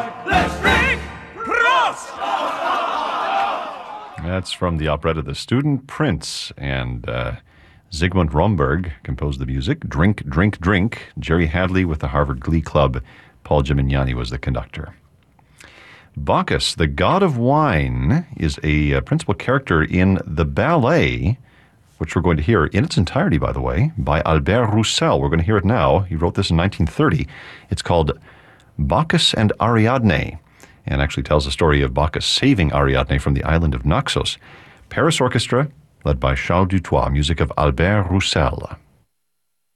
Let's drink Prost! That's from the operetta The Student Prince, and Zygmunt Romberg composed the music. Drink, Drink, Drink. Jerry Hadley with the Harvard Glee Club. Paul Gimignani was the conductor. Bacchus, the god of wine, is a principal character in the ballet, which we're going to hear in its entirety, by the way, by Albert Roussel. We're going to hear it now. He wrote this in 1930. It's called Bacchus and Ariadne, and actually tells the story of Bacchus saving Ariadne from the island of Naxos. Paris Orchestra, led by Charles Dutoit, music of Albert Roussel.